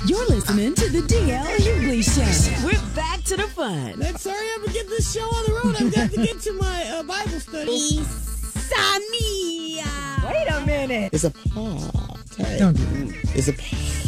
You're listening to the DL Hughley Show. We're back to the fun. Let's hurry up and get this show on the road. I've got to get to my Bible study. Samia. Wait a minute. It's a part. Don't do that. It's a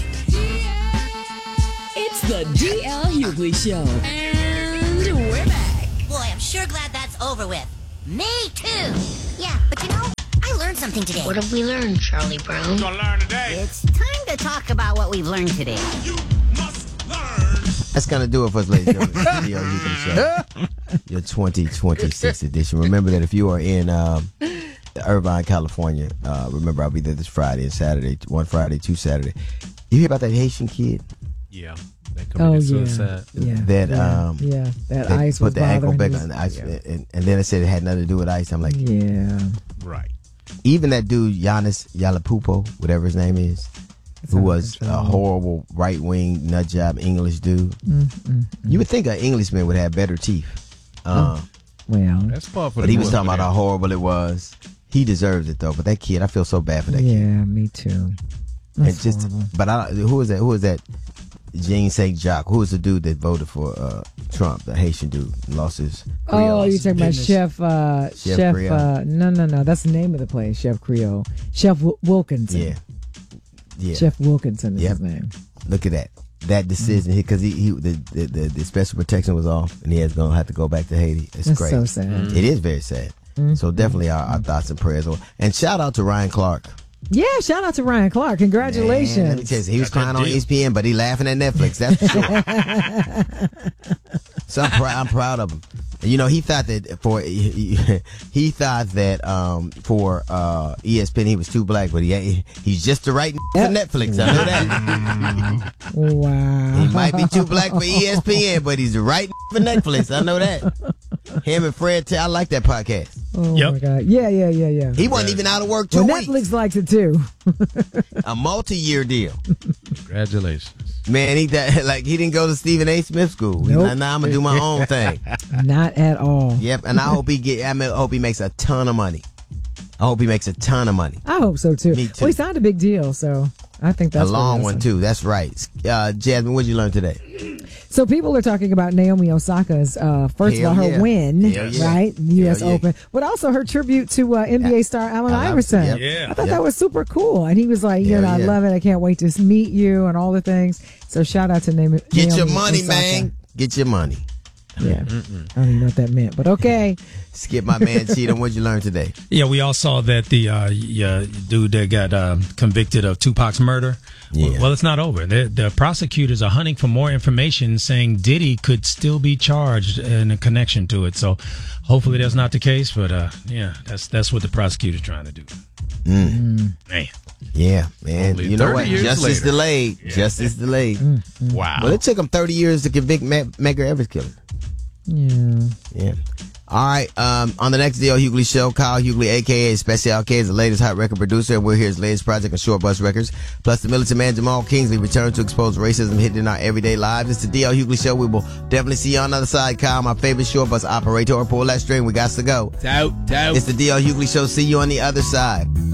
It's the DL Hughley Show. And we're back. Boy, I'm sure glad that's over with. Me too. Yeah, but you know, I learned something today. What have we learned, Charlie Brown? We're gonna learn today. It's time to talk about what we've learned today. You must learn. That's going to do it for us, ladies and gentlemen. It's the D.L. Hughley Show. Your 2026 edition. Remember that if you are in Irvine, California, remember I'll be there this Friday and Saturday. One Friday, two Saturday. You hear about that Haitian kid? Yeah. They committed suicide. That that ice was put the ankle bothering back on the ice, and then it said it had nothing to do with ice. I'm like, Right. even that dude Giannis Yalapupo, whatever his name is, who was a horrible right-wing nut job English dude. You would think an Englishman would have better teeth. Well, That's part for but he was talking about how horrible it was. He deserves it though. But that kid, I feel so bad for that kid. yeah, me too. And just, but who is that? Who is that? Jean St. Jacques. Who was the dude that voted for Trump? The Haitian dude lost his. Oh, you're talking about Chef Creole. No. That's the name of the place, Chef Creole. Chef Wilkinson. Yeah. Chef Wilkinson is his name. Look at that decision because the special protection was off and he is gonna have to go back to Haiti. It's That's crazy. so sad. It is very sad. So definitely our thoughts and prayers. And shout out to Ryan Clark. Yeah, shout out to Ryan Clark. Congratulations. Man, let me tell you, he was crying on ESPN, but he laughing at Netflix. That's for sure. So I'm proud of him. You know, he thought that for ESPN he was too black, but he's just the right for Netflix. I know that. Wow. He might be too black for ESPN, but he's the right for Netflix. I know that. Him and Fred I like that podcast. Oh my God. Yeah. He wasn't even out of work 2 weeks. Netflix likes it too. A multi-year deal. Congratulations. Man, he didn't go to Stephen A. Smith School. Nope. Now I'm gonna do my own thing. Not at all. Yep, and I hope he makes a ton of money. I I hope so too. Me too. Well, he signed a big deal, so I think that's a long awesome. one too. That's right. Jasmine, what did you learn today? So people are talking about Naomi Osaka's first of all her win, right, the U.S. Open, but also her tribute to NBA star Allen Iverson. I thought that was super cool, and he was like, I love it. I can't wait to meet you and all the things. So shout out to Naomi. Get your money, man. Get your money. Yeah, I don't even know what that meant, but okay. Skip my man Cheatham. What'd you learn today? Yeah, we all saw that the dude that got convicted of Tupac's murder. Yeah. Well, it's not over. The prosecutors are hunting for more information, saying Diddy could still be charged in a connection to it. So hopefully that's not the case. But that's what the prosecutor's trying to do. Man. Yeah, man. Only you know what? 30 years Justice later. delayed. Yeah. Justice delayed. Wow. Well, it took him 30 years to convict Medgar Evers killer. Yeah. All right. On the next DL Hughley Show, Kyle Hughley, a.k.a. Special K, is the latest hot record producer, and we're here his latest project on Short Bus Records. Plus, the militant man Jamal Kingsley returns to expose racism hidden in our everyday lives. It's the DL Hughley Show. We will definitely see you on the other side. Kyle, my favorite short bus operator. Pull that string. We got to go. Out. It's the DL Hughley Show. See you on the other side.